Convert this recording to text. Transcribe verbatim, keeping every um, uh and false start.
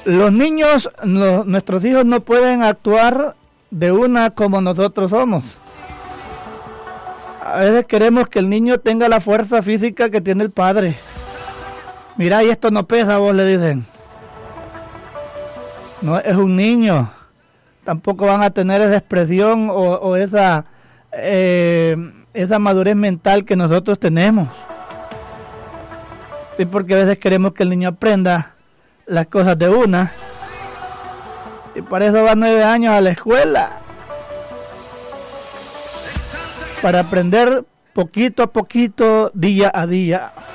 Los niños, no, nuestros hijos no pueden actuar de una como nosotros somos. A veces queremos que el niño tenga la fuerza física que tiene el padre. Mira, y esto no pesa, vos le dicen. No, es un niño. Tampoco van a tener esa expresión o, o esa, eh, esa madurez mental que nosotros tenemos. Y porque a veces queremos que el niño aprenda las cosas de una. Y para eso va nueve años a la escuela. Para aprender poquito a poquito, día a día.